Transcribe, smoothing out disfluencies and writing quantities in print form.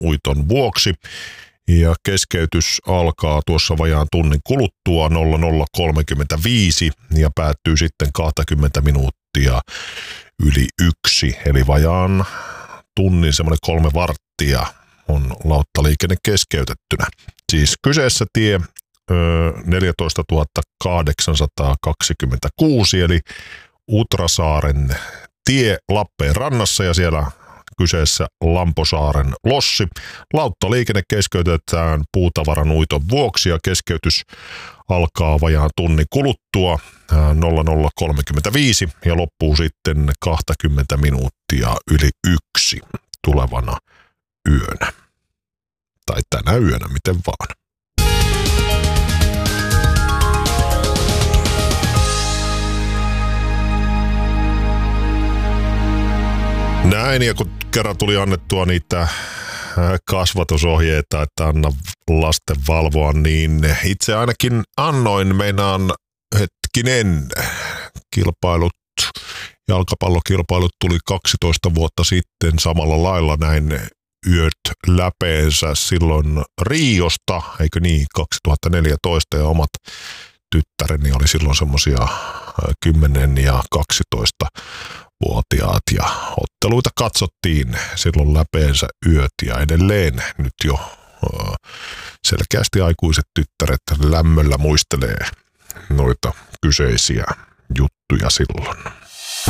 uiton vuoksi. Ja keskeytys alkaa tuossa vajaan tunnin kuluttua 00:35 ja päättyy sitten 20 minuuttia yli 1. Eli vajaan tunnin semmoinen 3 varttia on lauttaliikenne keskeytettynä. Siis kyseessä tie 14 826 eli Utrasaaren tie Lappeenrannassa ja siellä kyseessä Lamposaaren lossi. Lauttaliikenne keskeytetään puutavaran uiton vuoksi ja keskeytys alkaa vajaan tunnin kuluttua 00:35 ja loppuu sitten 20 minuuttia yli 1 tulevana yönä. Tai tänä yönä, miten vaan. Näin, ja kun kerran tuli annettua niitä kasvatusohjeita, että anna lasten valvoa, niin itse ainakin annoin. Meinaan jalkapallokilpailut tuli 12 vuotta sitten samalla lailla näin yöt läpeensä silloin Riosta, eikö niin, 2014 ja omat tyttäreni oli silloin semmosia 10 ja 12-vuotiaat ja otteluita katsottiin silloin läpeensä yöt ja edelleen nyt jo selkeästi aikuiset tyttäret lämmöllä muistelee noita kyseisiä juttuja silloin.